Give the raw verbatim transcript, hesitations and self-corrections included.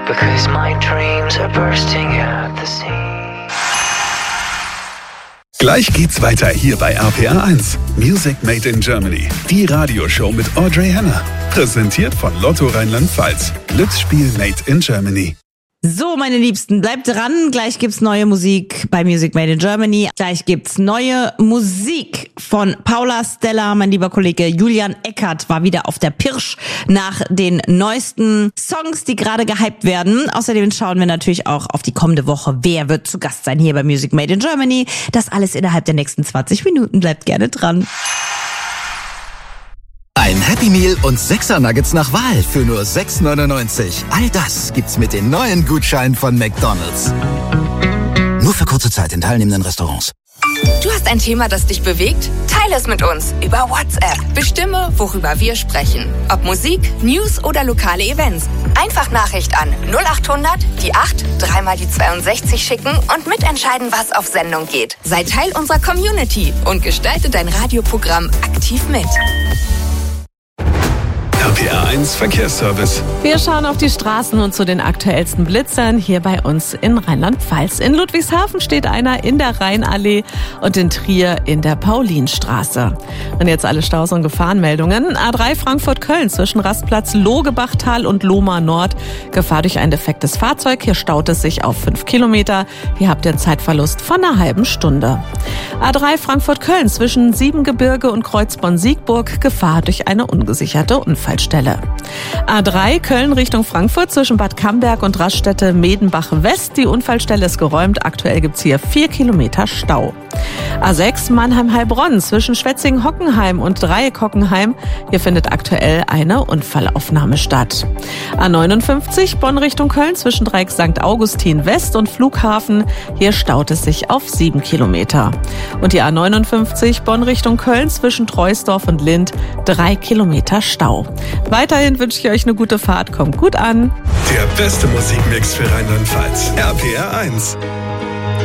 because my dreams are bursting at the seams. Gleich geht's weiter hier bei R P R eins. Music Made in Germany. Die Radioshow mit Audrey Henner. Präsentiert von Lotto Rheinland-Pfalz. Glücksspiel Made in Germany. So, meine Liebsten, bleibt dran. Gleich gibt's neue Musik bei Music Made in Germany. Gleich gibt's neue Musik von Paula Stella. Mein lieber Kollege Julian Eckert war wieder auf der Pirsch nach den neuesten Songs, die gerade gehypt werden. Außerdem schauen wir natürlich auch auf die kommende Woche. Wer wird zu Gast sein hier bei Music Made in Germany? Das alles innerhalb der nächsten zwanzig Minuten. Bleibt gerne dran. Ein Happy Meal und Sechser Nuggets nach Wahl für nur sechs neunundneunzig. All das gibt's mit den neuen Gutscheinen von McDonald's. Nur für kurze Zeit in teilnehmenden Restaurants. Du hast ein Thema, das dich bewegt? Teile es mit uns über WhatsApp. Bestimme, worüber wir sprechen. Ob Musik, News oder lokale Events. Einfach Nachricht an null acht hundert, die acht, dreimal die zweiundsechzig schicken und mitentscheiden, was auf Sendung geht. Sei Teil unserer Community und gestalte dein Radioprogramm aktiv mit. R P R eins Verkehrsservice. Wir schauen auf die Straßen und zu den aktuellsten Blitzern hier bei uns in Rheinland-Pfalz. In Ludwigshafen steht einer in der Rheinallee und in Trier in der Paulinstraße. Und jetzt alle Staus- und Gefahrenmeldungen. A drei Frankfurt-Köln zwischen Rastplatz Logebachtal und Lohmar Nord. Gefahr durch ein defektes Fahrzeug. Hier staut es sich auf fünf Kilometer. Hier habt ihr einen Zeitverlust von einer halben Stunde. A drei Frankfurt-Köln zwischen Siebengebirge und Kreuzborn-Siegburg. Gefahr durch eine ungesicherte Unfallstelle. A drei Köln Richtung Frankfurt zwischen Bad Camberg und Raststätte Medenbach West. Die Unfallstelle ist geräumt. Aktuell gibt's hier vier Kilometer Stau. A sechs Mannheim-Heilbronn zwischen Schwetzingen-Hockenheim und Dreieck-Hockenheim. Hier findet aktuell eine Unfallaufnahme statt. A neunundfünfzig Bonn Richtung Köln zwischen Dreieck Sankt Augustin West und Flughafen. Hier staut es sich auf sieben Kilometer. Und die A neunundfünfzig Bonn Richtung Köln zwischen Treusdorf und Lindt. Drei Kilometer Stau. Weiterhin wünsche ich euch eine gute Fahrt. Kommt gut an. Der beste Musikmix für Rheinland-Pfalz. R P R eins.